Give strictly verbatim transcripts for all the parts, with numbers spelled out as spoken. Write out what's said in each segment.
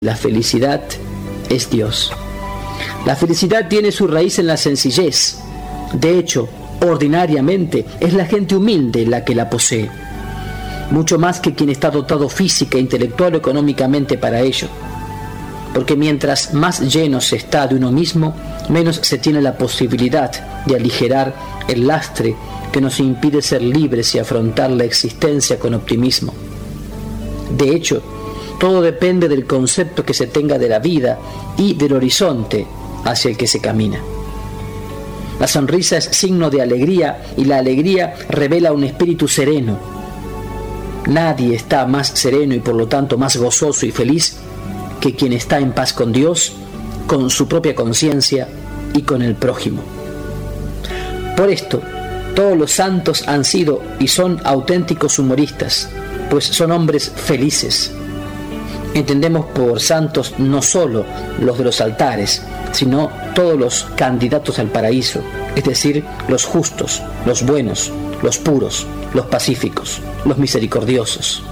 La felicidad es Dios. La felicidad tiene su raíz en la sencillez. De hecho, ordinariamente es la gente humilde la que la posee, mucho más que quien está dotado física, intelectual o económicamente para ello. Porque mientras más lleno se está de uno mismo, menos se tiene la posibilidad de aligerar el lastre que nos impide ser libres y afrontar la existencia con optimismo. De hecho, todo depende del concepto que se tenga de la vida y del horizonte hacia el que se camina. La sonrisa es signo de alegría y la alegría revela un espíritu sereno. Nadie está más sereno y por lo tanto más gozoso y feliz que quien está en paz con Dios, con su propia conciencia y con el prójimo. Por esto, todos los santos han sido y son auténticos humoristas, pues son hombres felices. Entendemos por santos no solo los de los altares, sino todos los candidatos al paraíso, es decir, los justos, los buenos, los puros, los pacíficos, los misericordiosos.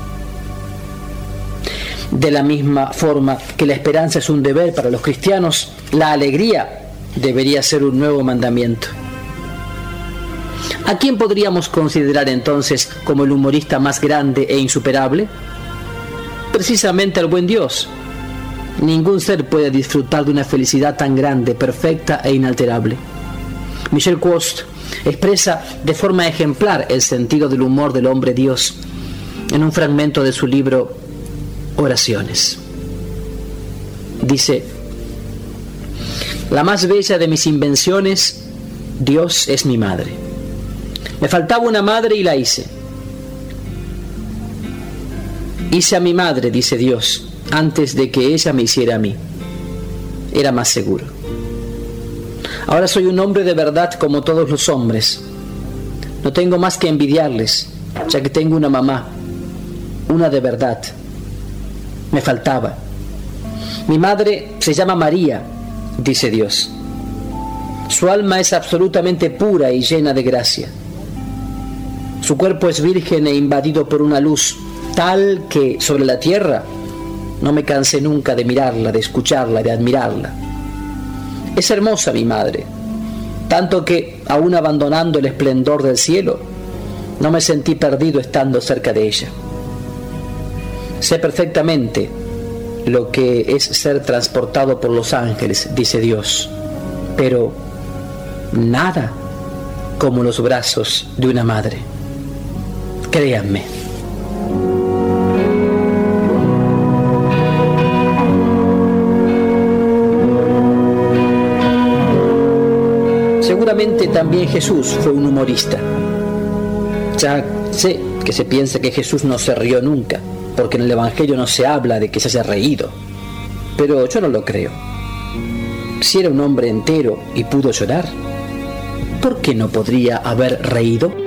De la misma forma que la esperanza es un deber para los cristianos, la alegría debería ser un nuevo mandamiento. ¿A quién podríamos considerar entonces como el humorista más grande e insuperable? Precisamente al buen Dios. Ningún ser puede disfrutar de una felicidad tan grande, perfecta e inalterable. Michel Quoist expresa de forma ejemplar el sentido del humor del hombre Dios en un fragmento de su libro Oraciones. Dice: la más bella de mis invenciones, Dios es mi madre. Me faltaba una madre y la hice. Hice a mi madre, dice Dios, antes de que ella me hiciera a mí. Era más seguro. Ahora soy un hombre de verdad como todos los hombres. No tengo más que envidiarles, ya que tengo una mamá, una de verdad. Me faltaba. Mi madre se llama María, dice Dios. Su alma es absolutamente pura y llena de gracia. Su cuerpo es virgen e invadido por una luz tal que sobre la tierra no me cansé nunca de mirarla, de escucharla, de admirarla. Es hermosa mi madre, tanto que, aún abandonando el esplendor del cielo, no me sentí perdido estando cerca de ella. Sé perfectamente lo que es ser transportado por los ángeles, dice Dios, pero nada como los brazos de una madre. Créanme. Seguramente también Jesús fue un humorista. Ya sé que se piensa que Jesús no se rió nunca, porque en el Evangelio no se habla de que se haya reído. Pero yo no lo creo. Si era un hombre entero y pudo llorar, ¿por qué no podría haber reído?